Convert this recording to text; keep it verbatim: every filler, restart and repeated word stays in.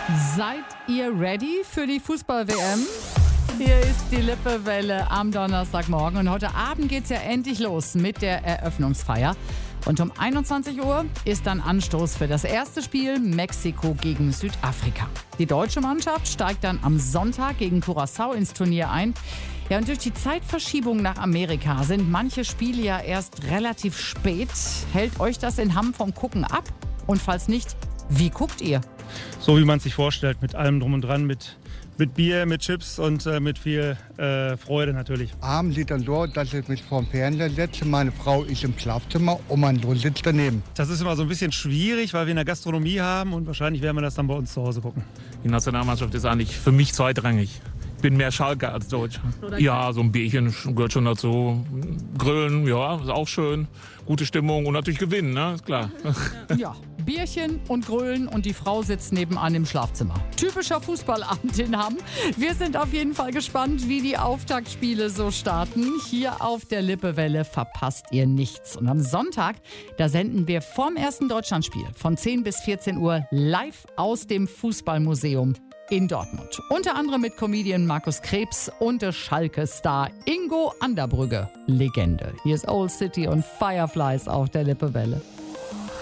Seid ihr ready für die Fußball-W M? Hier ist die Lippewelle am Donnerstagmorgen und heute Abend geht's ja endlich los mit der Eröffnungsfeier. Und um einundzwanzig Uhr ist dann Anstoß für das erste Spiel Mexiko gegen Südafrika. Die deutsche Mannschaft steigt dann am Sonntag gegen Curaçao ins Turnier ein. Ja, und durch die Zeitverschiebung nach Amerika sind manche Spiele ja erst relativ spät. Hält euch das in Hamm vom Gucken ab? Und falls nicht, wie guckt ihr? So wie man es sich vorstellt, mit allem drum und dran, mit, mit Bier, mit Chips und äh, mit viel äh, Freude natürlich. Abends sieht dann so, dass ich mich vor dem Fernseher setze, meine Frau ist im Schlafzimmer und mein Sohn sitzt daneben. Das ist immer so ein bisschen schwierig, weil wir eine Gastronomie haben und wahrscheinlich werden wir das dann bei uns zu Hause gucken. Die Nationalmannschaft ist eigentlich für mich zweitrangig. Ich bin mehr Schalke als Deutsch. Ja, so ein Bierchen gehört schon dazu. Grillen, ja, ist auch schön. Gute Stimmung und natürlich gewinnen, ne? Ist klar. Ja, Bierchen und Grölen und die Frau sitzt nebenan im Schlafzimmer. Typischer Fußballabend in Hamm. Wir sind auf jeden Fall gespannt, wie die Auftaktspiele so starten. Hier auf der Lippewelle verpasst ihr nichts. Und am Sonntag, da senden wir vorm ersten Deutschlandspiel von zehn bis vierzehn Uhr live aus dem Fußballmuseum in Dortmund. Unter anderem mit Comedian Markus Krebs und der Schalke-Star Ingo Anderbrügge. Legende. Hier ist Old City und Fireflies auf der Lippewelle.